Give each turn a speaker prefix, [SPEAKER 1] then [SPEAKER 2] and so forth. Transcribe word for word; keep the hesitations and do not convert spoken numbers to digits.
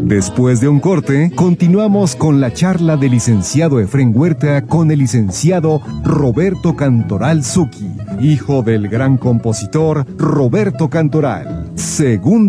[SPEAKER 1] Después de un corte, continuamos con la charla del licenciado Efrén Huerta con el licenciado Roberto Cantoral Zucchi, hijo del gran compositor Roberto Cantoral. Segunda